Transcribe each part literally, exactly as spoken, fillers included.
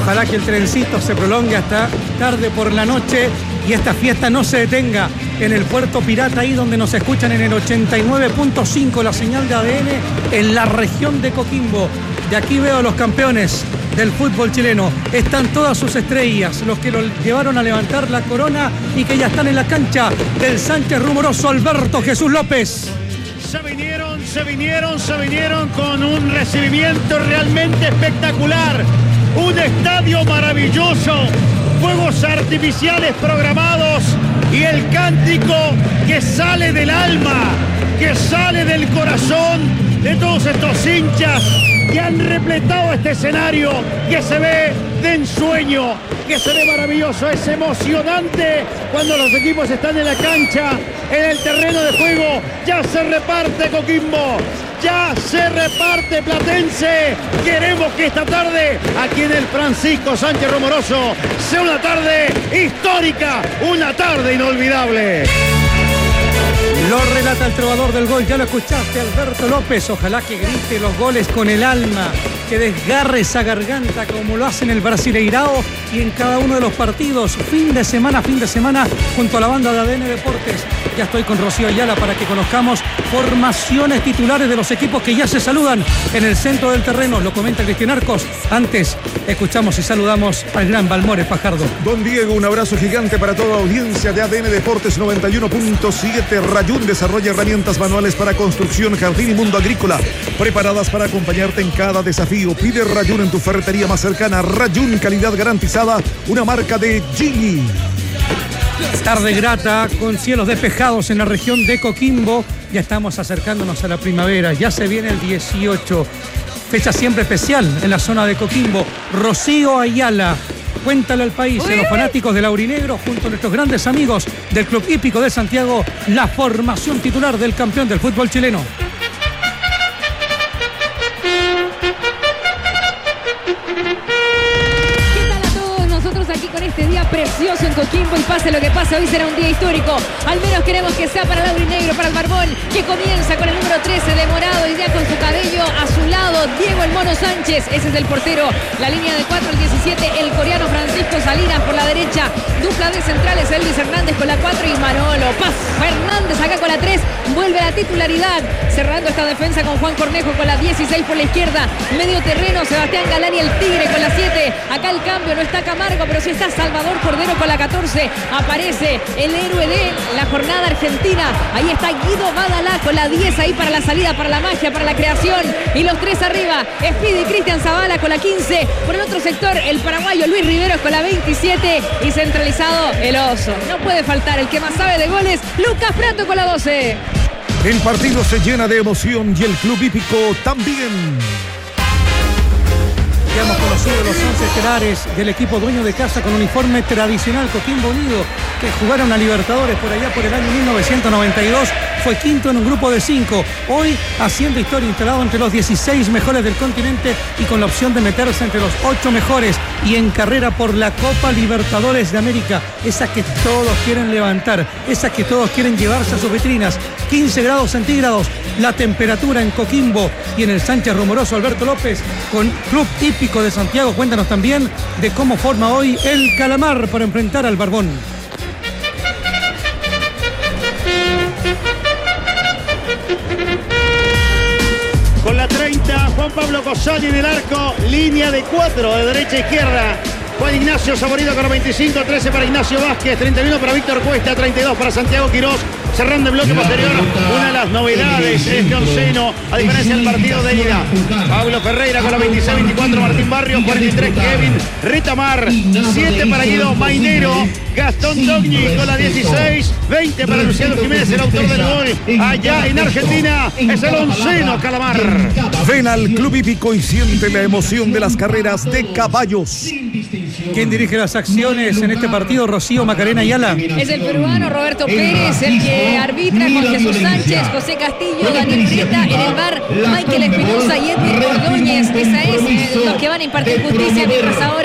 Ojalá que el trencito se prolongue hasta tarde por la noche y esta fiesta no se detenga en el Puerto Pirata, ahí donde nos escuchan en el ochenta y nueve punto cinco, la señal de A D N, en la región de Coquimbo. De aquí veo a los campeones del fútbol chileno. Están todas sus estrellas, los que lo llevaron a levantar la corona y que ya están en la cancha del Sánchez Rumoroso. Alberto Jesús López. Se vinieron, se vinieron, se vinieron con un recibimiento realmente espectacular. Un estadio maravilloso, fuegos artificiales programados y el cántico que sale del alma, que sale del corazón de todos estos hinchas que han repletado este escenario, que se ve de ensueño, que se ve maravilloso. Es emocionante cuando los equipos están en la cancha, en el terreno de juego. Ya se reparte Coquimbo, ya se reparte Platense. Queremos que esta tarde, aquí en el Francisco Sánchez Rumoroso, sea una tarde histórica, una tarde inolvidable. Lo relata el trovador del gol, ya lo escuchaste, Alberto López. Ojalá que grite los goles con el alma, que desgarre esa garganta como lo hace en el Brasileirao y en cada uno de los partidos, fin de semana, fin de semana, junto a la banda de A D N Deportes. Ya estoy con Rocío Ayala para que conozcamos formaciones titulares de los equipos que ya se saludan en el centro del terreno. Lo comenta Cristian Arcos. Antes, escuchamos y saludamos al gran Balmores Fajardo. Don Diego, un abrazo gigante para toda la audiencia de A D N Deportes noventa y uno punto siete. Rayún desarrolla herramientas manuales para construcción, jardín y mundo agrícola, preparadas para acompañarte en cada desafío. Pide Rayún en tu ferretería más cercana. Rayún, calidad garantizada, una marca de Gini. Tarde grata, con cielos despejados en la región de Coquimbo. Ya estamos acercándonos a la primavera, ya se viene el dieciocho. Fecha siempre especial en la zona de Coquimbo. Rocío Ayala, cuéntale al país, a los fanáticos del aurinegro, junto a nuestros grandes amigos del Club Hípico de Santiago, la formación titular del campeón del fútbol chileno. Este día precioso en Coquimbo y pase lo que pase, hoy será un día histórico. Al menos queremos que sea para el aurinegro, para el Barbón, que comienza con el número trece de morado y ya con su cabello azulado, Diego el Mono Sánchez, ese es el portero. La línea de cuatro, el diecisiete, el coreano Francisco Salinas por la derecha. Dupla de centrales, Elvis Hernández con la cuatro y Manolo Paz Fernández acá con la tres. Vuelve a la titularidad, cerrando esta defensa con Juan Cornejo con la dieciséis por la izquierda. Medio terreno, Sebastián Galán y el Tigre con la siete. Acá el cambio, no está Camargo, pero sí está Salvador Cordero con la catorce. Aparece el héroe de la jornada argentina. Ahí está Guido Badalá con la diez ahí para la salida, para la magia, para la creación. Y los tres arriba, Speedy Cristian Zavala con la quince. Por el otro sector, el paraguayo Luis Riveros con la veintisiete. Y centralizado, el oso. No puede faltar el que más sabe de goles, Lucas Prato con la doce. El partido se llena de emoción y el Club Hípico también. Ya hemos conocido los once estelares del equipo dueño de casa con uniforme tradicional Coquimbo Unido, que jugaron a Libertadores por allá por el año mil novecientos noventa y dos. Fue quinto en un grupo de cinco. Hoy haciendo historia, instalado entre los dieciséis mejores del continente y con la opción de meterse entre los ocho mejores y en carrera por la Copa Libertadores de América. Esa que todos quieren levantar, esa que todos quieren llevarse a sus vitrinas. quince grados centígrados la temperatura en Coquimbo y en el Sánchez Rumoroso. Alberto López con Club Hípico de Santiago. Cuéntanos también de cómo forma hoy el Calamar para enfrentar al Barbón. Con la treinta, Juan Pablo Cosani en el arco, línea de cuatro de derecha a izquierda. Juan Ignacio Saborido con la veinticinco, trece para Ignacio Vázquez, treinta y uno para Víctor Cuesta, treinta y dos para Santiago Quirós. Cerrando el bloque posterior, una de las novedades de este onceno, a diferencia del partido de ida. Pablo Ferreira con la veintiséis, veinticuatro, Martín Barrios, cuarenta y tres, Kevin Ritamar, siete para Guido Mainero, Gastón Dogni con la dieciséis, veinte para Luciano Jiménez, el autor del gol. Allá en Argentina es el onceno Calamar. Ven al Club Hípico y siente la emoción de las carreras de caballos. ¿Quién dirige las acciones en este partido? Rocío Macarena Ayala. Es el peruano Roberto Pérez, el que arbitra con Jesús Sánchez, José Castillo, Daniel Rieta, en el bar Michael Espinosa y Edwin Ordóñez. Esa es eh, los que van a impartir justicia, mientras ahora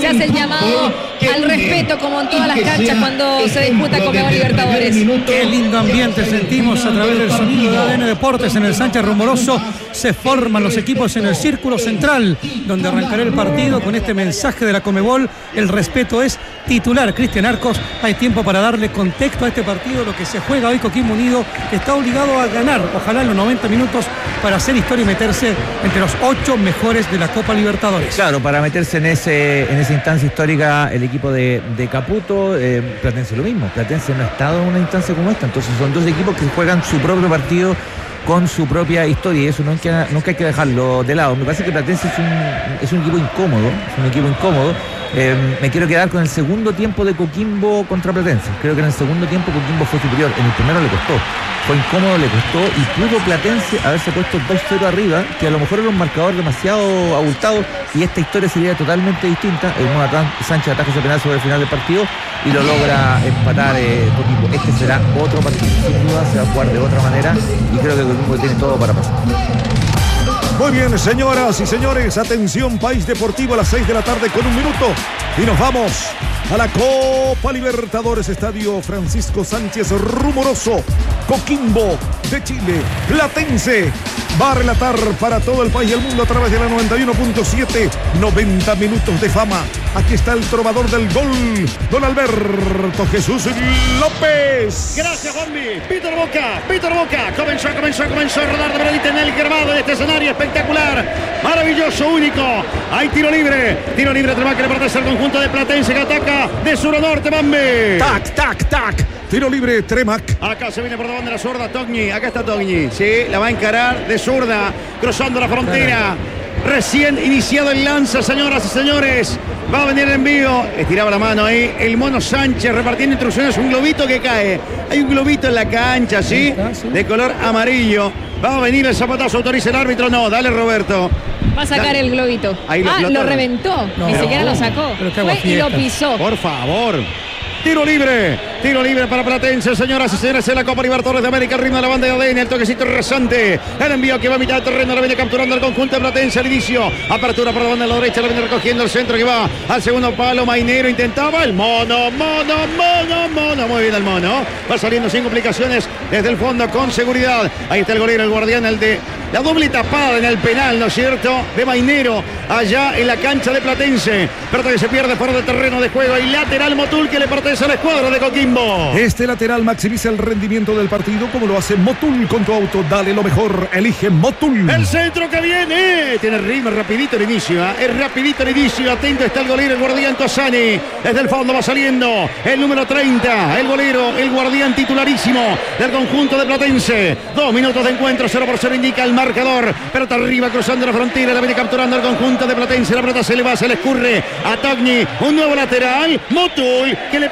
Se hace el llamado al respeto como en todas las canchas cuando se disputa Conmebol Libertadores. Qué lindo ambiente sentimos a través del sonido de A D N Deportes en el Sánchez Rumoroso. Se forman los equipos en el círculo central, donde arrancará el partido con este mensaje de la Conmebol. El respeto es titular. Cristian Arcos, hay tiempo para darle contexto a este partido, lo que se juega hoy Coquimbo Unido, que está obligado a ganar, ojalá en los noventa minutos, para hacer historia y meterse entre los ocho mejores de la Copa Libertadores. Claro, para meterse en ese en esa instancia histórica el equipo de, de Caputo. eh, Platense lo mismo, Platense no ha estado en una instancia como esta, entonces son dos equipos que juegan su propio partido con su propia historia, y eso nunca, nunca hay que dejarlo de lado. Me parece que Platense es un, es un equipo incómodo, es un equipo incómodo. Eh, me quiero quedar con el segundo tiempo de Coquimbo contra Platense. Creo que en el segundo tiempo Coquimbo fue superior, en el primero le costó, fue incómodo, le costó, y pudo Platense haberse puesto dos cero arriba, que a lo mejor era un marcador demasiado abultado, y esta historia sería totalmente distinta. El Jonathan Sánchez ataja ese penal sobre el final del partido y lo logra empatar eh, Coquimbo. Este será otro partido, sin duda se va a jugar de otra manera, y creo que Coquimbo tiene todo para pasar. Muy bien, señoras y señores, atención, País Deportivo a las seis de la tarde con un minuto. Y nos vamos a la Copa Libertadores, Estadio Francisco Sánchez Rumoroso. Coquimbo de Chile, Platense, va a relatar para todo el país y el mundo a través de la noventa y uno punto siete, noventa minutos de fama. Aquí está el trovador del gol, don Alberto Jesús López. Gracias, Juanmi. Víctor Boca, Víctor Boca. Comenzó, comenzó, comenzó a rodar de verdad en el grabado de este escenario espectacular. Maravilloso, único. Hay tiro libre. Tiro libre, Tremac, que le pertenece al conjunto de Platense, que ataca de sur a norte, Bambi. Tac, tac, tac. Tiro libre, Tremac. Acá se viene por la banda de la zurda, Togni. Acá está Togni. Sí, la va a encarar de zurda, cruzando la frontera. Recién iniciado el lance, señoras y señores. Va a venir el envío. Estiraba la mano ahí el Mono Sánchez repartiendo instrucciones. Un globito que cae. Hay un globito en la cancha, ¿sí? De color amarillo. Va a venir el zapatazo. ¿Autoriza el árbitro? No. Dale, Roberto. Va a sacar el globito. Ahí lo ah, explotó. lo reventó. No, Ni pero, siquiera oh, lo sacó. Fue y lo pisó. Por favor. Tiro libre, tiro libre para Platense, señoras y señores, en la Copa Libertadores de América, el ritmo de la banda de A D N, el toquecito rasante, el envío que va a mitad de terreno, lo viene capturando el conjunto de Platense al inicio, apertura por la banda de la derecha, lo viene recogiendo el centro que va al segundo palo, Mainero intentaba, el mono, mono, mono, mono, muy bien el mono, va saliendo sin complicaciones desde el fondo con seguridad, ahí está el golero, el guardián, el de la doble tapada en el penal, ¿no es cierto?, de Mainero, allá en la cancha de Platense, pero que se pierde fuera del terreno de juego, y lateral Motul que le pertenece a la escuadra de Coquimbo. Este lateral maximiza el rendimiento del partido como lo hace Motul con tu auto. Dale lo mejor, elige Motul. El centro que viene, tiene ritmo, rapidito el inicio, ¿eh? Es rapidito el inicio, atento está el golero, el guardián Tosani, desde el fondo va saliendo el número treinta, el golero, el guardián titularísimo del conjunto de Platense. Dos minutos de encuentro, cero por cero indica el marcador, pelota arriba cruzando la frontera, la viene capturando el conjunto de Platense, la pelota se le va, se le escurre a Togni, un nuevo lateral, Motul que le